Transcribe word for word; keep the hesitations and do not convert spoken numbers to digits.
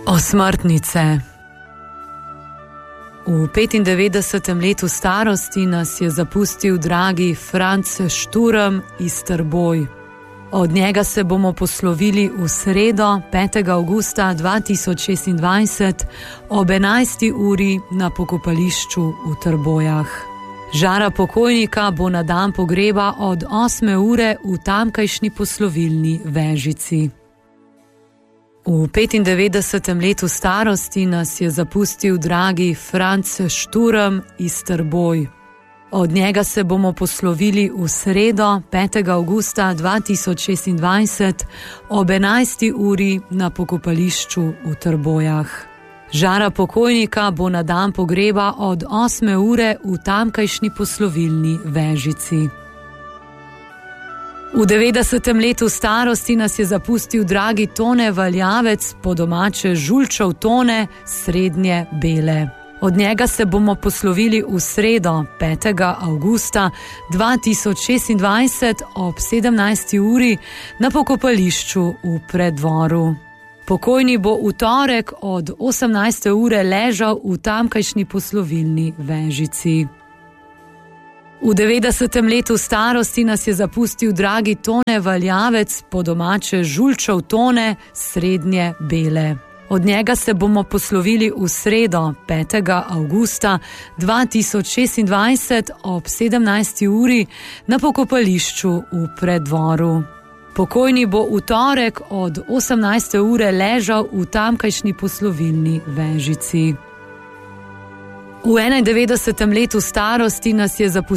Osmrtnice. V petindevetdesetem letu starosti nas je zapustil dragi Franc Šturm iz Trboj. Od njega se bomo poslovili v sredo, petega avgusta dva tisoč šestindvajset ob enajsti uri na pokopališču v Trbojah. Žara pokojnika bo na dan pogreba od osme ure v tamkajšnji poslovilni Vežici. V petindevetdesetem letu starosti nas je zapustil dragi Franc Šturm iz Trboj. Od njega se bomo poslovili v sredo, petega avgusta dva tisoč šestindvajset ob enajsti uri na pokopališču v Trbojah. Žara pokojnika bo na dan pogreba od osme ure v tamkajšnji poslovilni Vežici. V devetdesetem letu starosti nas je zapustil dragi Tone Valjavec, po domače Žulčev Tone, srednje Bele. Od njega se bomo poslovili v sredo, petega avgusta dva tisoč šestindvajset ob sedemnajsti uri na pokopališču v Preddvoru. Pokojni bo v torek od osemnajste ure ležal v tamkajšnji poslovilni Vežici. V devetdesetem letu starosti nas je zapustil dragi Tone Valjavec, po domače Žulčev Tone, srednje Bele. Od njega se bomo poslovili v sredo, petega avgusta dva tisoč šestindvajset ob sedemnajsti uri na pokopališču v Preddvoru. Pokojni bo v torek od osemnajste ure ležal v tamkajšnji poslovilni Vežici. V enaindevetdesetem letu starosti nas je zapustil